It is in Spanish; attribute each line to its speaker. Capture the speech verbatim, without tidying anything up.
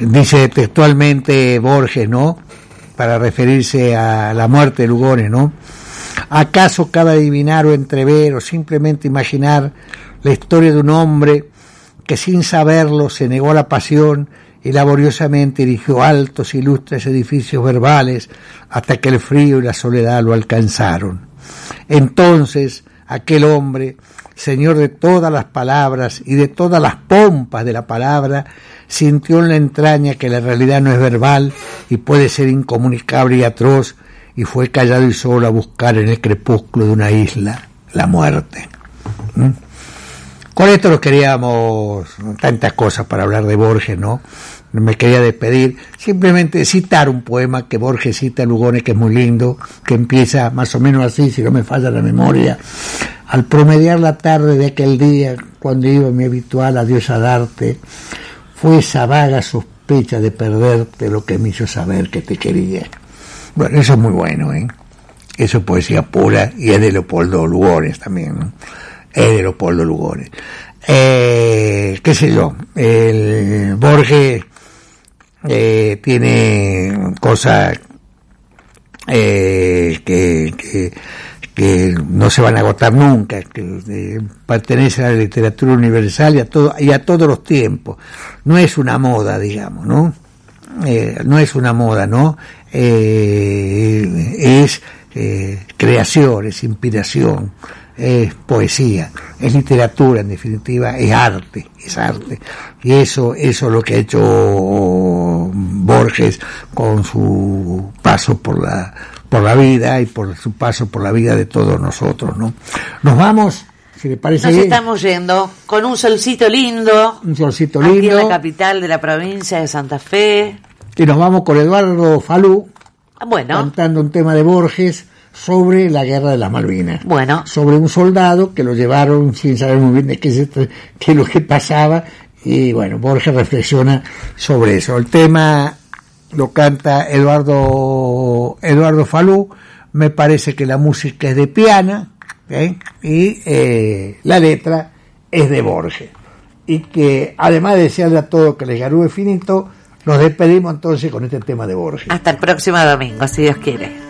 Speaker 1: dice textualmente Borges, ¿no? Para referirse a la muerte de Lugones, ¿no? ¿Acaso cabe adivinar o entrever o simplemente imaginar la historia de un hombre que sin saberlo se negó a la pasión y laboriosamente erigió altos e ilustres edificios verbales hasta que el frío y la soledad lo alcanzaron? Entonces aquel hombre, señor de todas las palabras y de todas las pompas de la palabra, sintió en la entraña que la realidad no es verbal y puede ser incomunicable y atroz, y fue callado y solo a buscar en el crepúsculo de una isla la muerte. ¿Mm? Con esto nos queríamos, tantas cosas para hablar de Borges, ¿no? Me quería despedir, simplemente citar un poema que Borges cita a Lugones, que es muy lindo, que empieza más o menos así, si no me falla la memoria: al promediar la tarde de aquel día, cuando iba mi habitual adiós a darte, fue esa vaga sospecha de perderte lo que me hizo saber que te quería. Bueno, eso es muy bueno, ¿eh? Eso es poesía pura, y es de Leopoldo Lugones también, ¿no? Es de Leopoldo Lugones. Eh, qué sé yo, el Borges eh, tiene cosas eh, que, que, que no se van a agotar nunca, que eh, pertenecen a la literatura universal y a todo, y a todos los tiempos. No es una moda, digamos, ¿no? Eh, no es una moda, ¿no? Eh, es eh, creación, es inspiración, es poesía, es literatura, en definitiva, es arte, es arte. Y eso, eso es lo que ha hecho Borges con su paso por la, por la vida y por su paso por la vida de todos nosotros, ¿no? Nos vamos, si le parece
Speaker 2: Nos
Speaker 1: bien.
Speaker 2: Estamos yendo con un solcito lindo.
Speaker 1: Un solcito
Speaker 2: aquí
Speaker 1: lindo.
Speaker 2: en la capital de la provincia de Santa Fe.
Speaker 1: Y nos vamos con Eduardo Falú,
Speaker 2: bueno,
Speaker 1: cantando un tema de Borges sobre la guerra de las Malvinas.
Speaker 2: Bueno.
Speaker 1: Sobre un soldado que lo llevaron sin saber muy bien de qué, se, qué es lo que pasaba. Y bueno, Borges reflexiona sobre eso. El tema lo canta Eduardo, Eduardo Falú. Me parece que la música es de Piana, ¿eh? y eh, la letra es de Borges. Y que además de desearle a todos que les garúe finito, nos despedimos entonces con este tema de Borges.
Speaker 2: Hasta el próximo domingo, si Dios quiere.